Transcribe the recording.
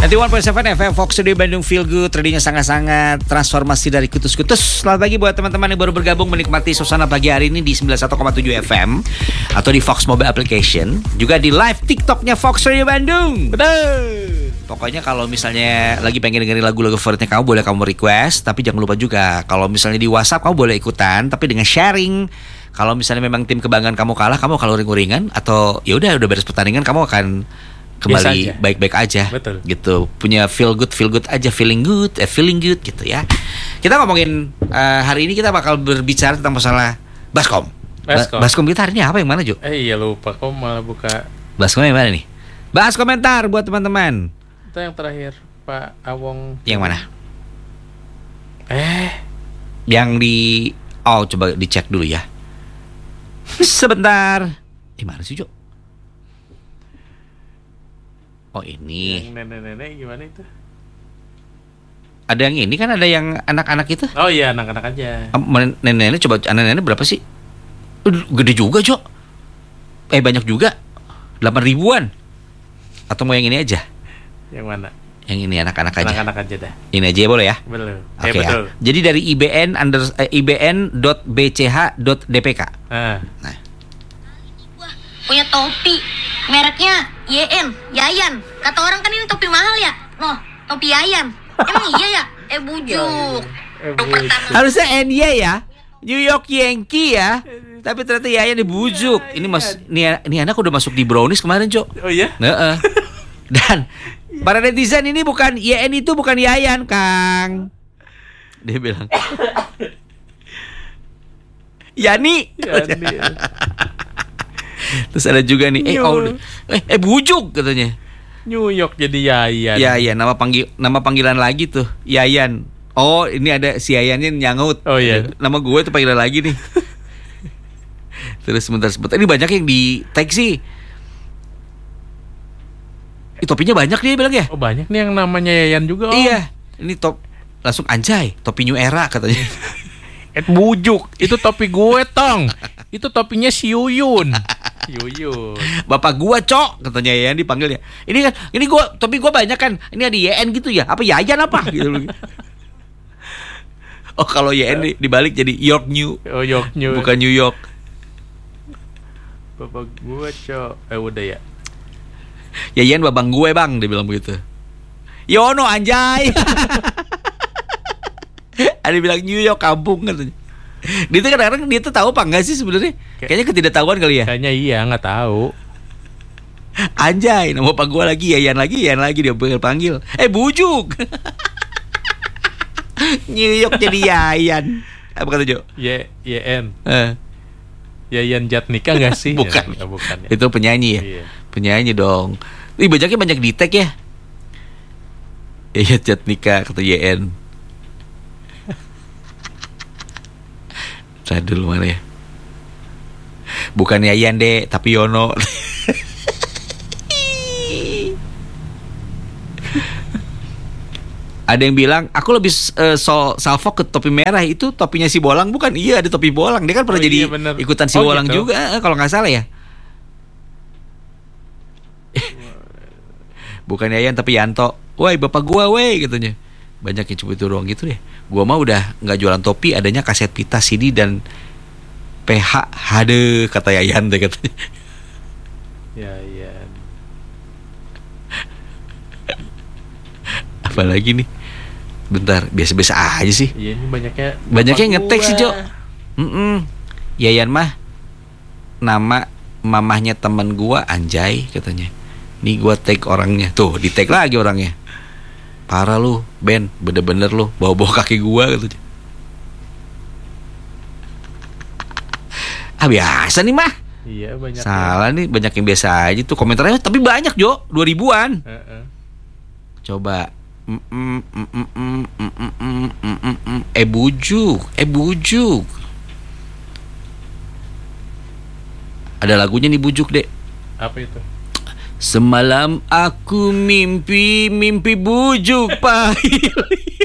91.7 FM Fox Studio Bandung Feel Good. Radionya sangat-sangat transformasi dari kutus-kutus. Selamat pagi buat teman-teman yang baru bergabung menikmati suasana pagi hari ini di 91,7 FM atau di Fox Mobile Application, juga di live TikToknya Fox Radio Bandung. Betul. Pokoknya kalau misalnya lagi pengen dengerin lagu-lagu favoritnya kamu, boleh kamu request. Tapi jangan lupa juga kalau misalnya di WhatsApp kamu boleh ikutan, tapi dengan sharing. Kalau misalnya memang tim kebanggaan kamu kalah, kamu kalau ring-ringan atau ya udah beres pertandingan, kamu akan kembali baik-baik aja. Betul. Gitu. Punya feel good aja, feeling good gitu ya. Kita ngomongin hari ini kita bakal berbicara tentang masalah Baskom. Baskom kita hari ini apa, yang mana, Jo? Iya lupa, kok malah buka. Baskom yang mana nih? Bahas komentar buat teman-teman. Itu yang terakhir, Pak Awong. Yang mana? Yang di coba dicek dulu ya. Sebentar. Mana sih, Jo? Oh, ini. Yang nenek-nenek gimana itu? Ada yang ini kan, ada yang anak-anak itu. Oh iya, anak-anak aja. Nenek-nenek, coba anak-nenek berapa sih? Gede juga, Jo. Banyak juga. 8.000-an. Atau mau yang ini aja? Yang mana? Yang ini anak-anak aja. Anak-anak aja dah. Ini aja ya, boleh ya? Belum. Oke, betul. ya. Jadi dari ibn.bch.dpk. Nah. Punya topi mereknya Yayan. Kata orang kan ini topi mahal ya. Noh, topi Yayan. Emang iya ya? Bujuk. Harusnya NY ya, New York Yankee ya. Tapi ternyata Yayan dibujuk. Ini anak udah masuk di Brownies kemarin, Jo. Oh iya? Dan para netizen, ini bukan YN, itu bukan Yayan, Kang. Dia bilang Yani. Terus ada juga nih bujuk katanya. New York jadi Yayan. Yayan, nama panggilan lagi tuh, Yayan. Oh, ini ada si Yayannya nyangut. Oh iya. Nama gue tuh panggilan lagi nih. Terus sebentar. Ini banyak yang di tag sih. Topinya banyak dia bilang ya. Oh, banyak nih yang namanya Yayan juga. Iya. Ini langsung anjay, topi new era katanya. Bujuk. Itu topi gue, Tong. Itu topinya si Yuyun. Bapak gua, Cok, katanya Yayan dipanggilnya. Ini topi gua banyak kan. Ini ada YN gitu ya. Apa Yayan apa gitu loh. Oh, kalau YN dibalik jadi York New. Oh, York New. Bukan New York. Bapak gua, Cok. Udah ya. Yayan babang gue, Bang, dia bilang begitu. Yono anjay. Ada bilang New York kampung katanya. Dia tuh kadang-kadang dia tuh tahu apa enggak sih sebenarnya? Kayaknya ketidaktahuan kali ya. Kayaknya iya, nggak tahu. Anjay, nama bapak gue lagi Yayan lagi dia panggil. Bujuk. New York jadi Yayan. Apa kata Jo? YN. Yayan Jatnika nggak sih? Bukan. Ya, bukan ya. Itu penyanyi ya. Iya. Penyanyi dong. Banyak di tag ya. Yayan Jatnika kata YN. Saya dulu mana ya? Bukan Yayan deh, tapi Yono. Ada yang bilang aku lebih salvo ke topi merah. Itu topinya si Bolang bukan? Iya, ada topi Bolang. Dia kan pernah jadi ikutan si Bolang gitu juga, kalau nggak salah ya. Bukan Yayan tapi Yanto. Woi, bapak gua woi katanya. Banyak yang coba itu doang gitu deh. Gua mah udah nggak jualan topi, adanya kaset pita, CD dan PH HD kata Yayan deh katanya. Yayan. Apalagi nih? Bentar, biasa-biasa aja sih. Iya, ini banyaknya ngetek sih, Jo. Yayan mah nama mamahnya teman gua anjay katanya. Nih gua tag orangnya. Tuh, di tag lagi orangnya. Parah lu, Ben, bener-bener lu bawa-bawa kaki gua katanya. Biasa nih mah. Iya, banyak. Salah nih, banyak yang biasa aja tuh komentarnya, tapi banyak, Jo, 2000-an. Coba. Bujuk. Ada lagunya nih, bujuk, Dek. Apa itu? Semalam aku mimpi bujuk pahit.